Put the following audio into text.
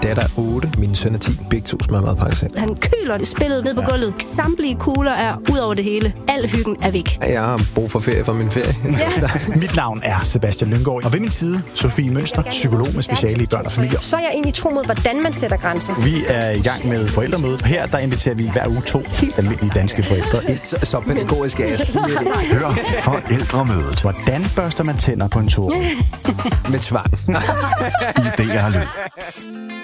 datter er 8, min søn er 10. Begge to smager madpakke selv. Han køler spillet ned på gulvet. Samtlige kugler er ud over det hele. Al hyggen er væk. Jeg har brug for ferie fra min ferie. Ja. Mit navn er Sebastian Lynggaard, og ved min side, Sofie Mønster, psykolog med speciale i børn og familier. Så er jeg egentlig tro mod, hvordan man sætter grænser. Vi er i gang med forældremødet. Her der inviterer vi hver uge 2 helt almindelige danske forældre ind. Så pædagogisk er jeg. Hør forældremødet. Hvordan børster man tænder på en tur? Med tvang. I DR Lyd.